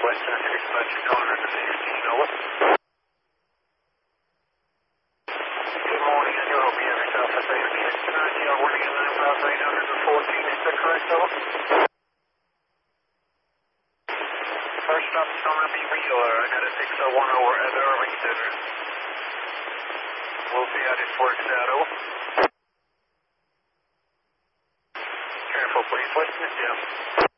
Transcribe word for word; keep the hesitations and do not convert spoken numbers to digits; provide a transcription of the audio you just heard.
Western dispatch two hundred fifteen, over. Good morning, and you're over here yourself for safety. Tonight you're running at nine thousand eight hundred fourteen, is that correct, over? First stop is going to be Wheeler, I got a six oh one over at the Irving Center. We'll see how this works out, over. Careful, please, Western, yeah.